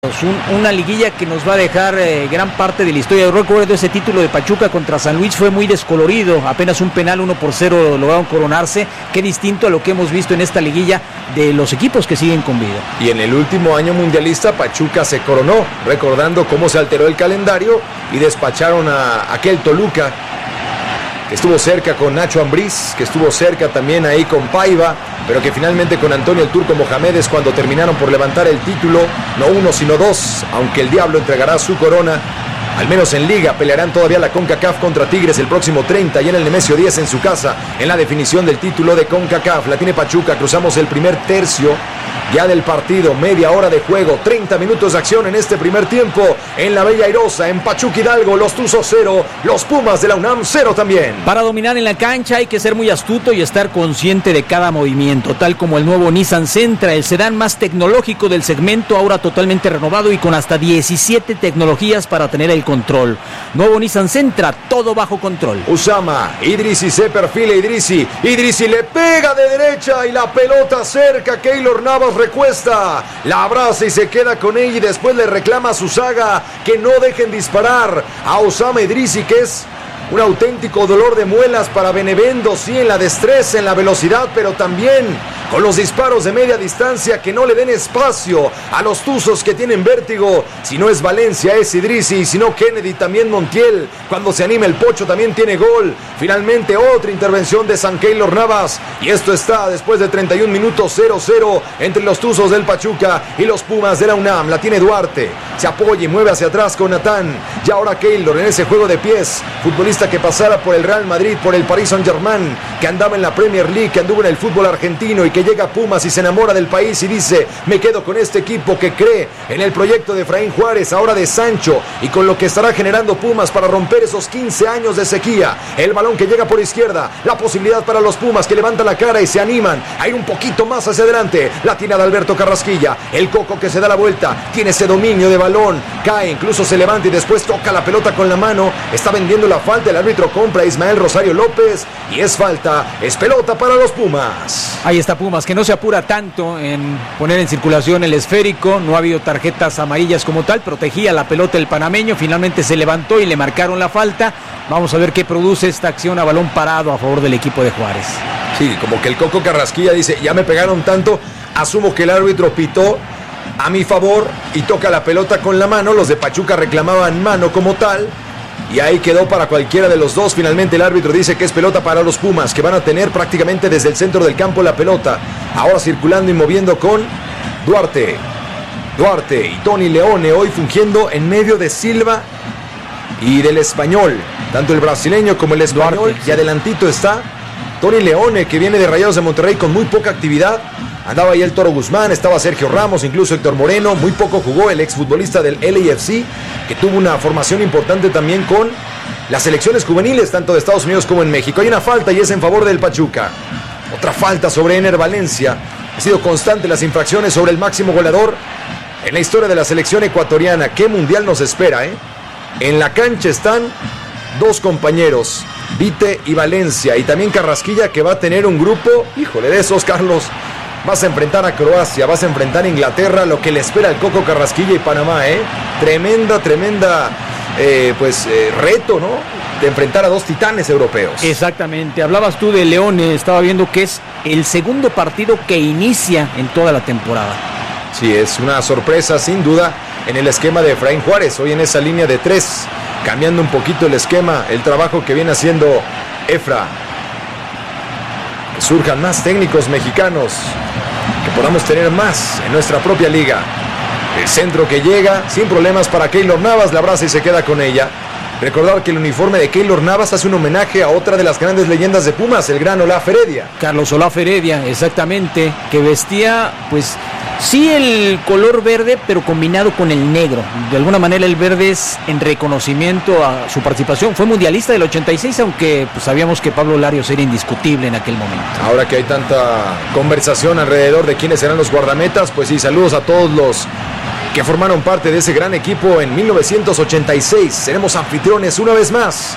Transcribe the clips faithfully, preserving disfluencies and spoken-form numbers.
Un, una liguilla que nos va a dejar eh, gran parte de la historia. Yo recuerdo ese título de Pachuca contra San Luis, fue muy descolorido, apenas un penal, uno por cero lograron coronarse. Qué distinto a lo que hemos visto en esta liguilla de los equipos que siguen con vida. Y en el último año mundialista Pachuca se coronó, recordando cómo se alteró el calendario y despacharon a aquel Toluca, que estuvo cerca con Nacho Ambriz, que estuvo cerca también ahí con Paiva, pero que finalmente con Antonio el Turco Mohamed es cuando terminaron por levantar el título, no uno sino dos, aunque el Diablo entregará su corona, al menos en Liga. Pelearán todavía la CONCACAF contra Tigres el próximo treinta y en el Nemesio diez en su casa, en la definición del título de CONCACAF. La tiene Pachuca, cruzamos el primer tercio ya del partido, media hora de juego, treinta minutos de acción en este primer tiempo, en la Bella Airosa, en Pachuca Hidalgo, los Tuzos cero, los Pumas de la UNAM cero también. Para dominar en la cancha hay que ser muy astuto y estar consciente de cada movimiento, tal como el nuevo Nissan Sentra, el sedán más tecnológico del segmento, ahora totalmente renovado y con hasta diecisiete tecnologías para tener el control. Nuevo Nissan Sentra, todo bajo control. Usama, Idrisi se perfila, Idrisi, Idrisi le pega de derecha y la pelota cerca, Keylor Navas recuesta, la abraza y se queda con ella y después le reclama a su saga que no dejen disparar a Usama Idrisi, que es un auténtico dolor de muelas para Benevendo, sí, en la destreza, en la velocidad, pero también con los disparos de media distancia que no le den espacio a los tuzos que tienen vértigo. Si no es Valencia, es Idrisi, y si no Kennedy, también Montiel. Cuando se anima el Pocho también tiene gol. Finalmente otra intervención de San Keylor Navas, y esto está después de treinta y un minutos, cero cero entre los tuzos del Pachuca y los Pumas de la UNAM. La tiene Duarte, se apoya y mueve hacia atrás con Natán, y ahora Keylor en ese juego de pies, futbolista que pasara por el Real Madrid, por el Paris Saint-Germain, que andaba en la Premier League, que anduvo en el fútbol argentino y que llega a Pumas y se enamora del país y dice: me quedo con este equipo que cree en el proyecto de Efraín Juárez, ahora de Sancho, y con lo que estará generando Pumas para romper esos quince años de sequía. El balón que llega por izquierda, la posibilidad para los Pumas que levantan la cara y se animan a ir un poquito más hacia adelante. La tiene Adalberto Carrasquilla, el Coco que se da la vuelta, tiene ese dominio de balón, cae, incluso se levanta y después toca la pelota con la mano, está vendiendo la falta, el árbitro compra a Ismael Rosario López y es falta, es pelota para los Pumas. Ahí está Pumas, que no se apura tanto en poner en circulación el esférico, no ha habido tarjetas amarillas como tal, protegía la pelota el panameño, finalmente se levantó y le marcaron la falta. Vamos a ver qué produce esta acción a balón parado a favor del equipo de Juárez. Sí, como que el Coco Carrasquilla dice: ya me pegaron tanto, asumo que el árbitro pitó a mi favor y toca la pelota con la mano. Los de Pachuca reclamaban mano como tal, y ahí quedó para cualquiera de los dos. Finalmente el árbitro dice que es pelota para los Pumas, que van a tener prácticamente desde el centro del campo la pelota. Ahora circulando y moviendo con Duarte. Duarte y Tony Leone hoy fungiendo en medio de Silva y del Español. Tanto el brasileño como el español. Duarte, sí. Y adelantito está Tony Leone, que viene de Rayados de Monterrey con muy poca actividad. Andaba ahí el Toro Guzmán, estaba Sergio Ramos, incluso Héctor Moreno. Muy poco jugó el exfutbolista del L A F C, que tuvo una formación importante también con las selecciones juveniles, tanto de Estados Unidos como en México. Hay una falta y es en favor del Pachuca. Otra falta sobre Ener Valencia. Ha sido constante las infracciones sobre el máximo goleador en la historia de la selección ecuatoriana. ¿Qué mundial nos espera, eh? En la cancha están dos compañeros, Vite y Valencia, y también Carrasquilla, que va a tener un grupo, híjole, de esos, Carlos. Vas a enfrentar a Croacia, vas a enfrentar a Inglaterra, lo que le espera al Coco Carrasquilla y Panamá, ¿eh? Tremenda, tremenda, eh, pues, eh, reto, ¿no? De enfrentar a dos titanes europeos. Exactamente, hablabas tú de Leone, estaba viendo que es el segundo partido que inicia en toda la temporada. Sí, es una sorpresa, sin duda, en el esquema de Efraín Juárez, hoy en esa línea de tres, cambiando un poquito el esquema, el trabajo que viene haciendo Efra. Que surjan más técnicos mexicanos, que podamos tener más en nuestra propia liga. El centro que llega sin problemas para Keylor Navas, la abraza y se queda con ella. Recordar que el uniforme de Keylor Navas hace un homenaje a otra de las grandes leyendas de Pumas, el gran Olaf Heredia. Carlos Olaf Heredia, exactamente, que vestía, pues, sí el color verde, pero combinado con el negro. De alguna manera el verde es en reconocimiento a su participación. Fue mundialista del ochenta y seis, aunque pues, sabíamos que Pablo Larios era indiscutible en aquel momento. Ahora que hay tanta conversación alrededor de quiénes serán los guardametas, pues sí, saludos a todos los que formaron parte de ese gran equipo en mil novecientos ochenta y seis. Seremos anfitriones una vez más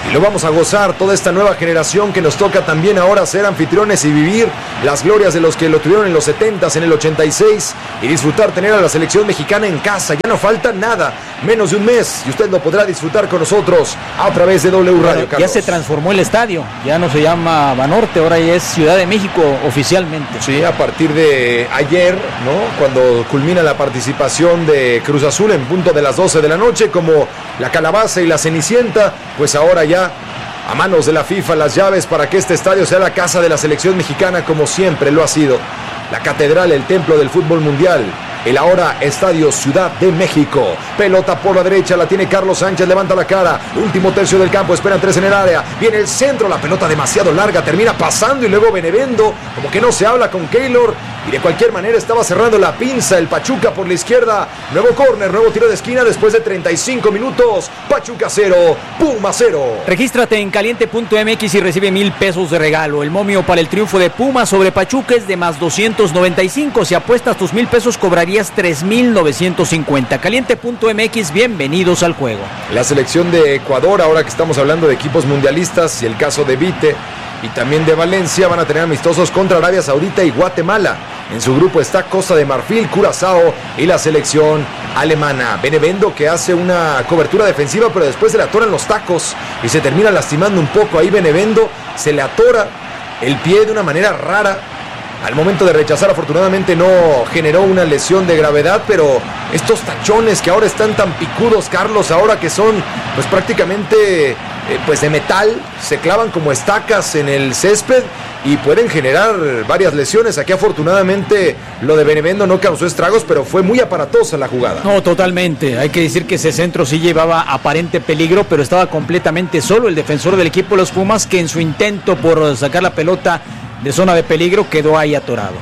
y lo vamos a gozar toda esta nueva generación que nos toca también ahora ser anfitriones y vivir las glorias de los que lo tuvieron en los setentas, en el ochenta y seis y disfrutar tener a la selección mexicana en casa. Ya no falta nada, menos de un mes y usted lo podrá disfrutar con nosotros a través de W Radio. Bueno, Carlos. ya se transformó el estadio, ya no se llama Banorte, ahora ya es Ciudad de México oficialmente. Sí, a partir de ayer, ¿no? Cuando culmina la participación de Cruz Azul en punto de las doce de la noche, como la Calabaza y la Cenicienta, pues ahora ya a manos de la FIFA las llaves para que este estadio sea la casa de la selección mexicana como siempre lo ha sido. La catedral, el templo del fútbol mundial. El ahora Estadio Ciudad de México. Pelota por la derecha, la tiene Carlos Sánchez, levanta la cara. Último tercio del campo, esperan tres en el área. Viene el centro, la pelota demasiado larga, termina pasando y luego Benevendo, como que no se habla con Keylor. Y de cualquier manera estaba cerrando la pinza el Pachuca por la izquierda. Nuevo córner, nuevo tiro de esquina después de treinta y cinco minutos. Pachuca cero, Puma cero. Regístrate en caliente punto m x y recibe mil pesos de regalo. El momio para el triunfo de Puma sobre Pachuca es de más doscientos noventa y cinco. Si apuestas tus mil pesos cobrarías tres mil novecientos cincuenta. caliente punto m x, bienvenidos al juego. La selección de Ecuador, ahora que estamos hablando de equipos mundialistas y el caso de Vite y también de Valencia, van a tener amistosos contra Arabia Saudita y Guatemala. En su grupo está Costa de Marfil, Curazao y la selección alemana. Benevendo, que hace una cobertura defensiva, pero después se le atoran los tacos y se termina lastimando un poco. Ahí Benevendo se le atora el pie de una manera rara. Al momento de rechazar, afortunadamente no generó una lesión de gravedad, pero estos tachones que ahora están tan picudos, Carlos, ahora que son pues prácticamente eh, pues de metal, se clavan como estacas en el césped y pueden generar varias lesiones. Aquí afortunadamente lo de Benevendo no causó estragos, pero fue muy aparatosa la jugada. No, totalmente. Hay que decir que ese centro sí llevaba aparente peligro, pero estaba completamente solo el defensor del equipo de los Pumas, que en su intento por sacar la pelota de zona de peligro quedó ahí atorado.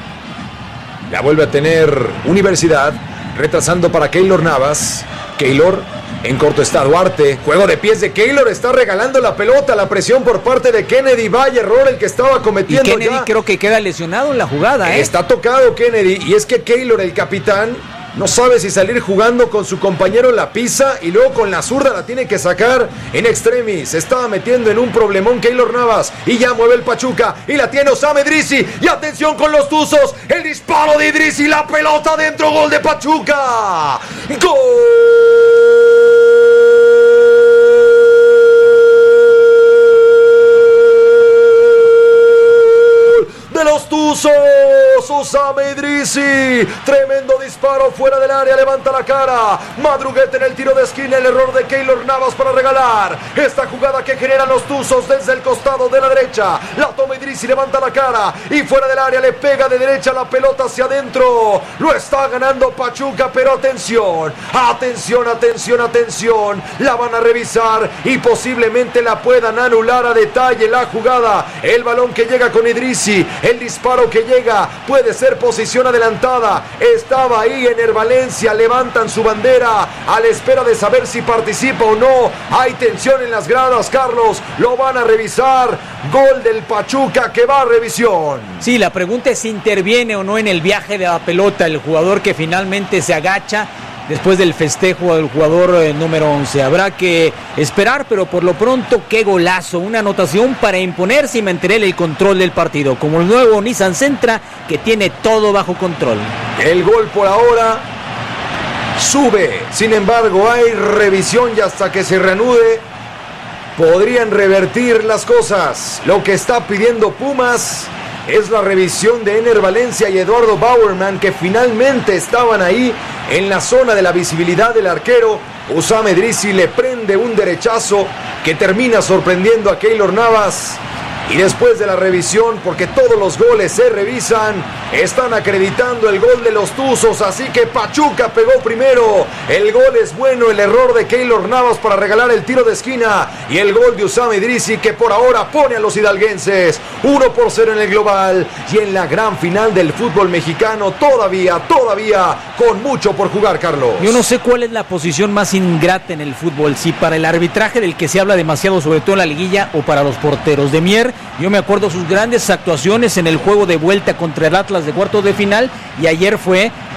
La vuelve a tener Universidad, retrasando para Keylor Navas. Keylor en corto está Duarte, juego de pies de Keylor, está regalando la pelota, la presión por parte de Kennedy, vaya error el que estaba cometiendo. Y Kennedy ya. Creo que queda lesionado en la jugada, ¿eh? Está tocado Kennedy, y es que Keylor, el capitán, no sabe si salir jugando con su compañero en la pisa y luego con la zurda la tiene que sacar en extremis. Se estaba metiendo en un problemón Keylor Navas y ya mueve el Pachuca y la tiene Osama Idrissi. Y atención con los tuzos, el disparo de Idrissi, la pelota dentro, gol de Pachuca. ¡Gol! De los tuzos, Osama Idrissi, tremendo disparo fuera del área, levanta la cara, Madruguete en el tiro de esquina, el error de Keylor Navas para regalar esta jugada que generan los tuzos desde el costado de la derecha, la toma Idrissi, levanta la cara y fuera del área le pega de derecha la pelota hacia adentro, lo está ganando Pachuca, pero atención, atención, atención, atención, la van a revisar y posiblemente la puedan anular a detalle la jugada, el balón que llega con Idrissi, el disparo que llega puede ser posición adelantada. Estaba ahí Ener Valencia, levantan su bandera a la espera de saber si participa o no. Hay tensión en las gradas, Carlos, lo van a revisar. Gol del Pachuca que va a revisión. Sí, la pregunta es si interviene o no en el viaje de la pelota el jugador que finalmente se agacha después del festejo del jugador eh, número once. Habrá que esperar, pero por lo pronto, qué golazo. Una anotación para imponerse y mantener el control del partido, como el nuevo Nissan Sentra, que tiene todo bajo control. El gol por ahora sube. Sin embargo, hay revisión y hasta que se reanude podrían revertir las cosas. Lo que está pidiendo Pumas es la revisión de Ener Valencia y Eduardo Bauerman, que finalmente estaban ahí en la zona de la visibilidad del arquero. Osama Idrissi le prende un derechazo que termina sorprendiendo a Keylor Navas. Y después de la revisión, porque todos los goles se revisan, están acreditando el gol de los tuzos, así que Pachuca pegó primero. El gol es bueno, el error de Keylor Navas para regalar el tiro de esquina y el gol de Osama Idrissi, que por ahora pone a los hidalguenses uno por cero en el global y en la gran final del fútbol mexicano, todavía, todavía con mucho por jugar, Carlos. Yo no sé cuál es la posición más ingrata en el fútbol, si para el arbitraje, del que se habla demasiado, sobre todo en la liguilla, o para los porteros. De Mier, yo me acuerdo sus grandes actuaciones en el juego de vuelta contra el Atlas de cuartos de final, y ayer fue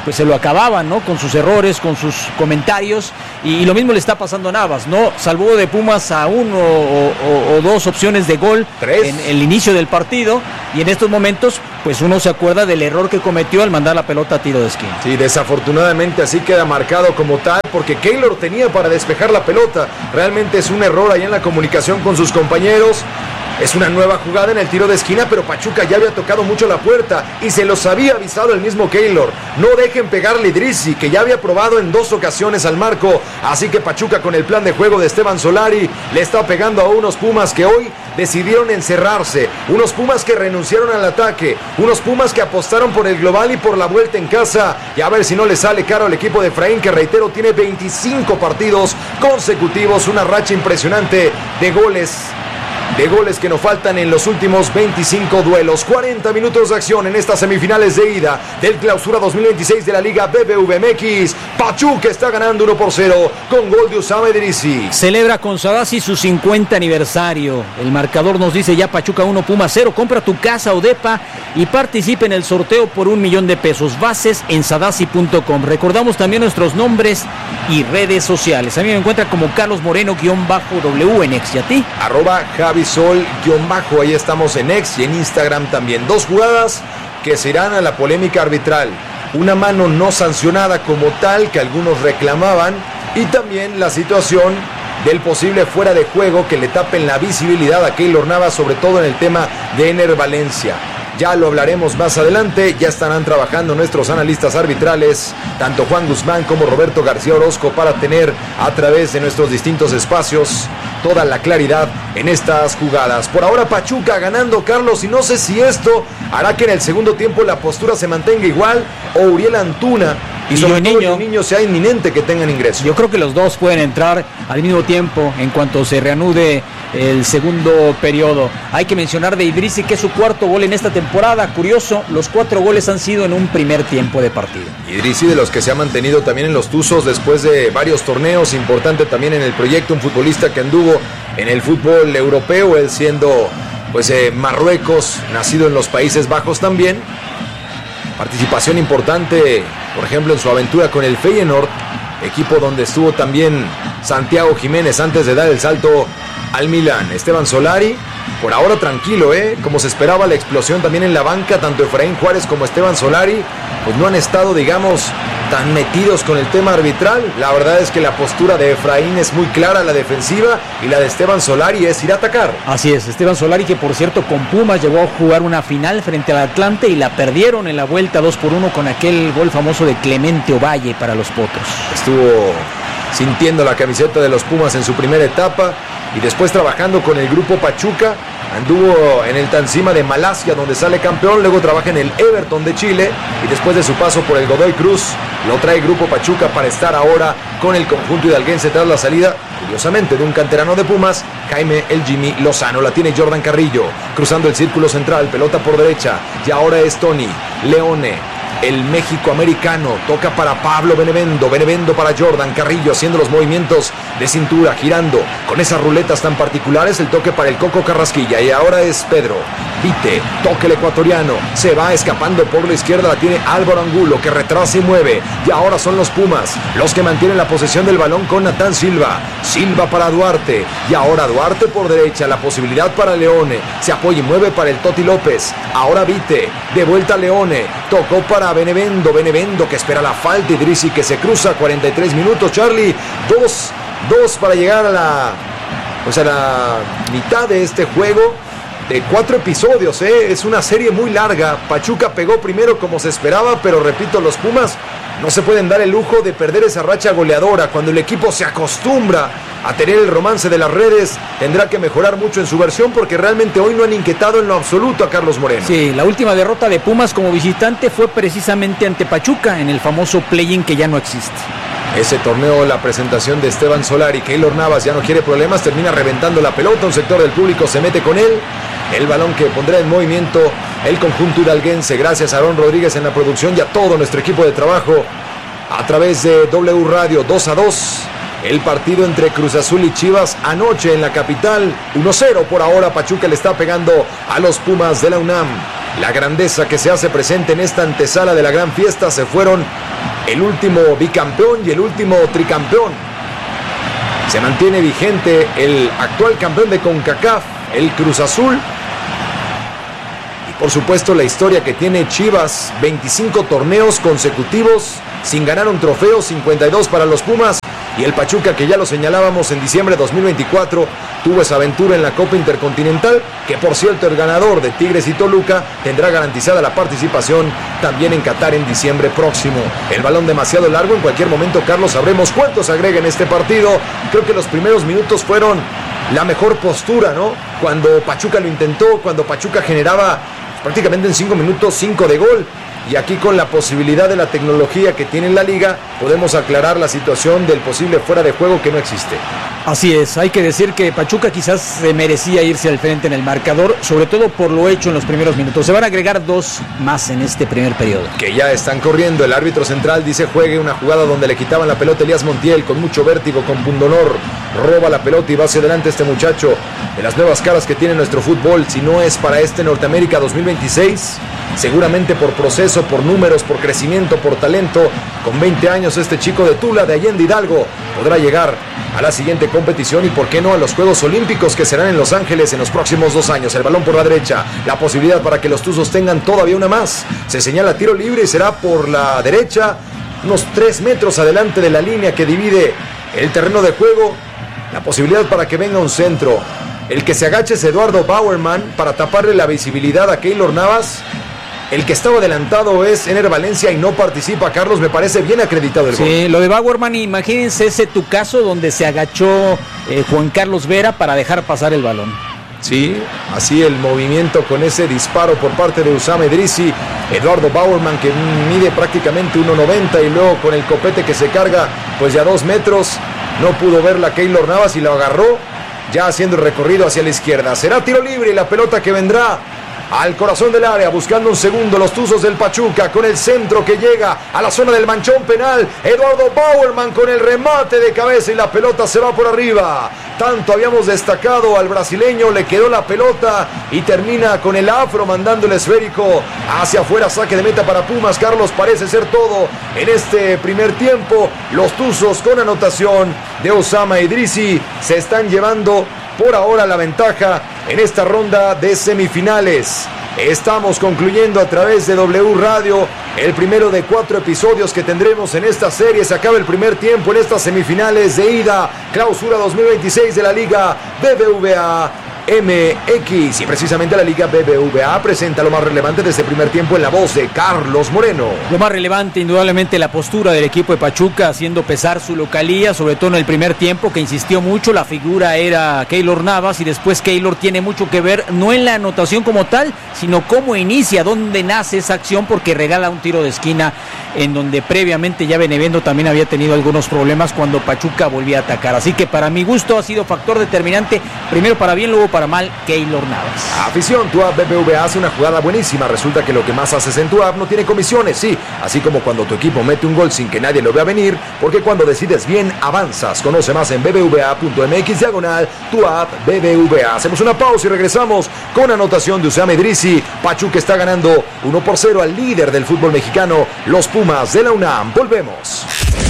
pues se lo acababan, ¿no? Con sus errores, con sus comentarios, y, y lo mismo le está pasando a Navas, ¿no? Salvó de Pumas a uno o, o, o dos opciones de gol Tres. en el inicio del partido, y en estos momentos pues uno se acuerda del error que cometió al mandar la pelota a tiro de esquina. Sí, desafortunadamente así queda marcado como tal, porque Keylor tenía para despejar la pelota. Realmente es un error ahí en la comunicación con sus compañeros. Es una nueva jugada en el tiro de esquina, pero Pachuca ya había tocado mucho la puerta y se los había avisado el mismo Keylor. No dejen pegarle Idrissi, que ya había probado en dos ocasiones al marco. Así que Pachuca, con el plan de juego de Esteban Solari, le está pegando a unos Pumas que hoy decidieron encerrarse. Unos Pumas que renunciaron al ataque. Unos Pumas que apostaron por el global y por la vuelta en casa. Y a ver si no le sale caro al equipo de Efraín, que reitero, tiene veinticinco partidos consecutivos. Una racha impresionante de goles. De goles que no faltan en los últimos veinticinco duelos. cuarenta minutos de acción en estas semifinales de ida del Clausura dos mil veintiséis de la Liga B B V M X. Pachuca está ganando uno por cero con gol de Usama Idrissi. Celebra con Sadasi su cincuenta aniversario. El marcador nos dice ya Pachuca uno, Pumas cero. Compra tu casa o depa y participa en el sorteo por un millón de pesos. Bases en sadasi punto com. Recordamos también nuestros nombres y redes sociales. A mí me encuentra como Carlos Moreno-W en X. ¿Y a ti? Arroba Javi Sol guión bajo, ahí estamos en X y en Instagram también. Dos jugadas que se irán a la polémica arbitral. Una mano no sancionada como tal que algunos reclamaban, y también la situación del posible fuera de juego que le tapen la visibilidad a Keylor Navas, sobre todo en el tema de Ener Valencia. Ya lo hablaremos más adelante. Ya estarán trabajando nuestros analistas arbitrales, tanto Juan Guzmán como Roberto García Orozco, para tener a través de nuestros distintos espacios toda la claridad en estas jugadas. Por ahora Pachuca ganando, Carlos, y no sé si esto hará que en el segundo tiempo la postura se mantenga igual, o Uriel Antuna y, y sobre todo el niño sea inminente que tengan ingreso. Yo creo que los dos pueden entrar al mismo tiempo en cuanto se reanude el segundo periodo. Hay que mencionar de Idrissi que es su cuarto gol en esta temporada. Curioso, los cuatro goles han sido en un primer tiempo de partido. Idrissi, de los que se ha mantenido también en los Tuzos después de varios torneos, importante también en el proyecto, un futbolista que anduvo en el fútbol europeo, él siendo pues eh, Marruecos, nacido en los Países Bajos también. Participación importante, por ejemplo, en su aventura con el Feyenoord, equipo donde estuvo también Santiago Jiménez antes de dar el salto al Milán. Esteban Solari, por ahora tranquilo, ¿eh? Como se esperaba la explosión también en la banca, tanto Efraín Juárez como Esteban Solari, pues no han estado, digamos, tan metidos con el tema arbitral. La verdad es que la postura de Efraín es muy clara, la defensiva, y la de Esteban Solari es ir a atacar. Así es, Esteban Solari, que por cierto con Pumas llegó a jugar una final frente al Atlante y la perdieron en la vuelta dos por uno con aquel gol famoso de Clemente Ovalle para los Potros. Estuvo sintiendo la camiseta de los Pumas en su primera etapa y después trabajando con el grupo Pachuca. Anduvo en el Tancima de Malasia, donde sale campeón, luego trabaja en el Everton de Chile y después de su paso por el Godoy Cruz lo trae Grupo Pachuca para estar ahora con el conjunto hidalguense tras la salida, curiosamente, de un canterano de Pumas, Jaime el Jimmy Lozano. La tiene Jordan Carrillo, cruzando el círculo central, pelota por derecha, y ahora es Tony Leone, el México-americano, toca para Pablo Benevendo, Benevendo para Jordan Carrillo, haciendo los movimientos de cintura, girando con esas ruletas tan particulares, el toque para el Coco Carrasquilla, y ahora es Pedro Vite, toque el ecuatoriano, se va escapando por la izquierda, la tiene Álvaro Angulo, que retrasa y mueve, y ahora son los Pumas los que mantienen la posesión del balón con Natán Silva, Silva para Duarte, y ahora Duarte por derecha, la posibilidad para Leone, se apoya y mueve para el Toti López, ahora Vite, de vuelta Leone, tocó para Benevendo, Benevendo que espera la falta, Idrissi que se cruza, cuarenta y tres minutos, Charlie, dos, dos para llegar a la, pues a la mitad de este juego, de cuatro episodios, ¿eh? Es una serie muy larga. Pachuca pegó primero como se esperaba, pero repito, los Pumas no se pueden dar el lujo de perder esa racha goleadora. Cuando el equipo se acostumbra a tener el romance de las redes, tendrá que mejorar mucho en su versión, porque realmente hoy no han inquietado en lo absoluto a Carlos Moreno. Sí, la última derrota de Pumas como visitante fue precisamente ante Pachuca en el famoso play-in que ya no existe. Ese torneo, la presentación de Esteban Solari, Keylor Navas ya no quiere problemas, termina reventando la pelota, un sector del público se mete con él, el balón que pondrá en movimiento el conjunto hidalguense, gracias a Aaron Rodríguez en la producción y a todo nuestro equipo de trabajo a través de W Radio. Dos a dos el partido entre Cruz Azul y Chivas anoche en la capital, uno cero por ahora. Pachuca le está pegando a los Pumas de la UNAM. la grandeza que se hace presente en esta antesala de la gran fiesta. Se fueron el último bicampeón y el último tricampeón. Se mantiene vigente el actual campeón de CONCACAF, el Cruz Azul. Y por supuesto la historia que tiene Chivas, veinticinco torneos consecutivos sin ganar un trofeo, cincuenta y dos para los Pumas. Y el Pachuca, que ya lo señalábamos en diciembre de dos mil veinticuatro, tuvo esa aventura en la Copa Intercontinental, que por cierto el ganador de Tigres y Toluca tendrá garantizada la participación también en Qatar en diciembre próximo. El balón demasiado largo, en cualquier momento, Carlos, sabremos cuántos agrega en este partido. Creo que los primeros minutos fueron la mejor postura, ¿no? Cuando Pachuca lo intentó, cuando Pachuca generaba prácticamente en cinco minutos cinco de gol. Y aquí, con la posibilidad de la tecnología que tiene la liga, podemos aclarar la situación del posible fuera de juego que no existe. Así es, hay que decir que Pachuca quizás se merecía irse al frente en el marcador, sobre todo por lo hecho en los primeros minutos. Se van a agregar dos más en este primer periodo. Que ya están corriendo. El árbitro central dice juegue una jugada donde le quitaban la pelota a Elías Montiel con mucho vértigo, con pundonor. Roba la pelota y va hacia adelante este muchacho. De las nuevas caras que tiene nuestro fútbol, si no es para este Norteamérica dos mil veintiséis, seguramente por proceso, por números, por crecimiento, por talento, con veinte años este chico de Tula, de Allende Hidalgo, podrá llegar a la siguiente competición y por qué no a los Juegos Olímpicos que serán en Los Ángeles en los próximos dos años. El balón por la derecha, la posibilidad para que los Tuzos tengan todavía una más. Se señala tiro libre y será por la derecha, unos tres metros adelante de la línea que divide el terreno de juego. La posibilidad para que venga un centro. El que se agache es Eduardo Bauerman para taparle la visibilidad a Keylor Navas. El que estaba adelantado es Ener Valencia y no participa. Carlos, me parece bien acreditado el gol. Sí, lo de Bauerman, imagínense ese tu caso donde se agachó eh, Juan Carlos Vera para dejar pasar el balón. Sí, así el movimiento con ese disparo por parte de Usama Idrissi. Eduardo Bauerman, que mide prácticamente uno noventa, y luego con el copete que se carga pues ya dos metros, no pudo verla Keylor Navas y lo agarró ya haciendo el recorrido hacia la izquierda. Será tiro libre y la pelota que vendrá al corazón del área, buscando un segundo los Tuzos del Pachuca, con el centro que llega a la zona del manchón penal. Eduardo Bauerman con el remate de cabeza y la pelota se va por arriba. Tanto habíamos destacado al brasileño, le quedó la pelota y termina con el afro mandando el esférico hacia afuera. Saque de meta para Pumas. Carlos, parece ser todo en este primer tiempo. Los Tuzos, con anotación de Usama Idrissi, se están llevando por ahora la ventaja en esta ronda de semifinales. Estamos concluyendo a través de W Radio el primero de cuatro episodios que tendremos en esta serie. Se acaba el primer tiempo en estas semifinales de ida, clausura dos mil veintiséis de la Liga B B V A M X, y precisamente la Liga B B V A presenta lo más relevante de este primer tiempo en la voz de Carlos Moreno. Lo más relevante, indudablemente, la postura del equipo de Pachuca, haciendo pesar su localía, sobre todo en el primer tiempo, que insistió mucho. La figura era Keylor Navas, y después Keylor tiene mucho que ver, no en la anotación como tal, sino cómo inicia, dónde nace esa acción, porque regala un tiro de esquina en donde previamente ya Benevendo también había tenido algunos problemas cuando Pachuca volvía a atacar. Así que para mi gusto ha sido factor determinante, primero para bien, luego para mal, Keylor Navas. Afición, tu app B B V A hace una jugada buenísima. Resulta que lo que más haces en tu app no tiene comisiones, sí, así como cuando tu equipo mete un gol sin que nadie lo vea venir, porque cuando decides bien, avanzas. Conoce más en bbva.mx diagonal tu app B B V A. Hacemos una pausa y regresamos con anotación de Usama Idrissi. Pachuca está ganando uno por cero al líder del fútbol mexicano, los Pumas de la UNAM. Volvemos.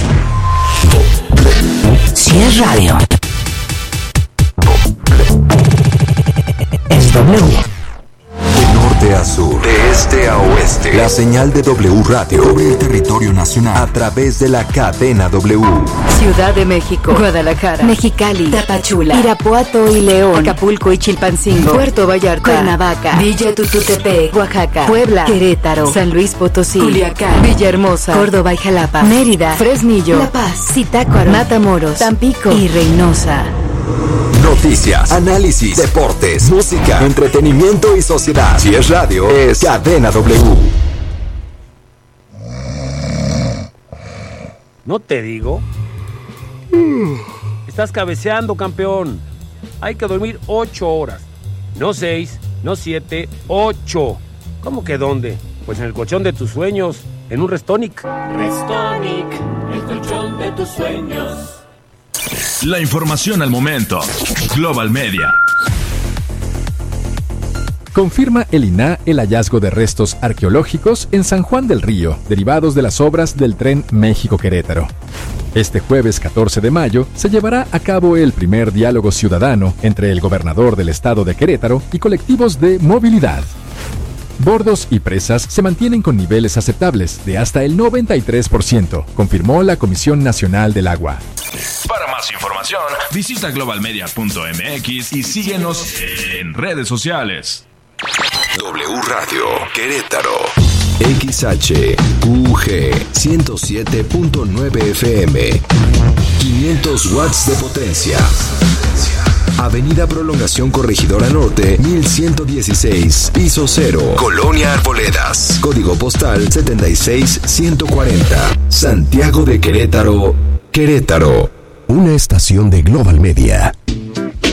Si es radio, es W. De norte a sur, de este a oeste, la señal de W Radio cubre el territorio nacional a través de la cadena W. Ciudad de México, Guadalajara, Mexicali, Tapachula, Irapuato y León, Acapulco y Chilpancingo, Puerto Vallarta, Cuernavaca, Villa Tututepec, Oaxaca, Puebla, Querétaro, San Luis Potosí, Culiacán, Villahermosa, Córdoba y Jalapa, Mérida, Fresnillo, La Paz, Zitácuaro, Matamoros, Tampico y Reynosa. Noticias, análisis, deportes, música, entretenimiento y sociedad. Si es radio, es Cadena W. ¿No te digo? Estás cabeceando, campeón. Hay que dormir ocho horas. No seis, no siete, ocho. ¿Cómo que dónde? Pues en el colchón de tus sueños, en un Restonic. Restonic, el colchón de tus sueños. La información al momento. Global Media. Confirma el I N A H el hallazgo de restos arqueológicos en San Juan del Río, derivados de las obras del tren México-Querétaro. Este jueves catorce de mayo se llevará a cabo el primer diálogo ciudadano entre el gobernador del estado de Querétaro y colectivos de movilidad. Bordos y presas se mantienen con niveles aceptables de hasta el noventa y tres por ciento, confirmó la Comisión Nacional del Agua. Para más información, visita global media punto m x y síguenos en redes sociales. W Radio Querétaro. X H U G ciento siete punto nueve F M. quinientos watts de potencia. Avenida Prolongación Corregidora Norte, mil ciento dieciséis, piso cero, Colonia Arboledas, código postal setenta y seis ciento cuarenta, Santiago de Querétaro, Querétaro. Una estación de Global Media.